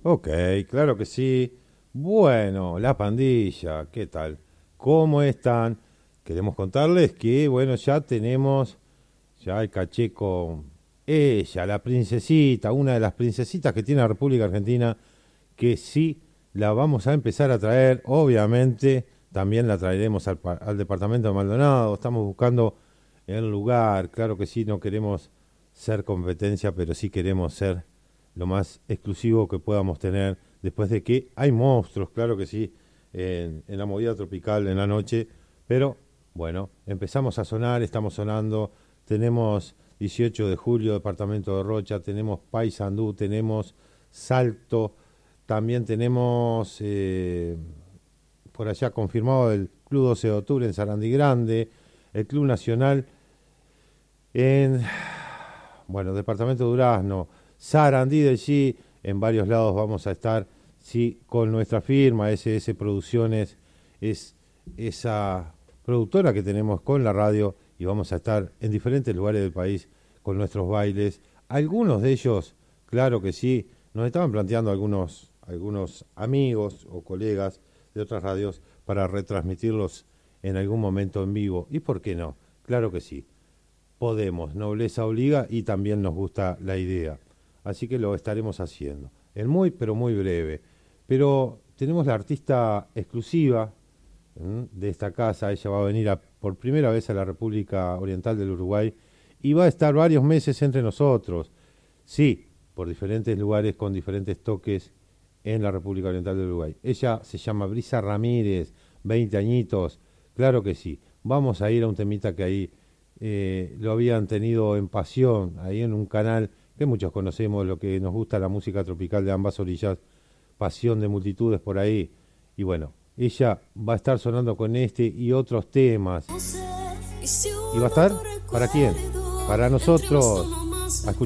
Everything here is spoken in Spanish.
Ok, claro que sí. Bueno, la pandilla, ¿qué tal? ¿Cómo están? Queremos contarles que, bueno, ya tenemos ya el caché con ella, la princesita, una de las princesitas que tiene la República Argentina, que sí la vamos a empezar a traer, obviamente, también la traeremos al departamento de Maldonado, estamos buscando el lugar, claro que sí, no queremos ser competencia, pero sí queremos ser lo más exclusivo que podamos tener, después de que hay monstruos, claro que sí, en la movida tropical en la noche, pero bueno, empezamos a sonar, estamos sonando, tenemos 18 de julio, departamento de Rocha, tenemos Paysandú, tenemos Salto, también tenemos por allá confirmado el Club 12 de Octubre en Sarandí Grande, el Club Nacional en, bueno, Departamento de Durazno, Sarandí del G, en varios lados vamos a estar, sí, con nuestra firma, SS Producciones, es esa productora que tenemos con la radio y vamos a estar en diferentes lugares del país con nuestros bailes. Algunos de ellos, claro que sí, nos estaban planteando algunos amigos o colegas de otras radios para retransmitirlos en algún momento en vivo. ¿Y por qué no? Claro que sí. Podemos, nobleza obliga y también nos gusta la idea. Así que lo estaremos haciendo. En muy, pero muy breve. Pero tenemos la artista exclusiva de esta casa. Ella va a venir por primera vez a la República Oriental del Uruguay y va a estar varios meses entre nosotros. Sí, por diferentes lugares con diferentes toques en la República Oriental del Uruguay. Ella se llama Brisa Ramírez, 20 añitos. Claro que sí. Vamos a ir a un temita que ahí lo habían tenido en Pasión, ahí en un canal que muchos conocemos, lo que nos gusta la música tropical de ambas orillas, Pasión de Multitudes por ahí. Y bueno, ella va a estar sonando con este y otros temas. ¿Y va a estar? ¿Para quién? Para nosotros.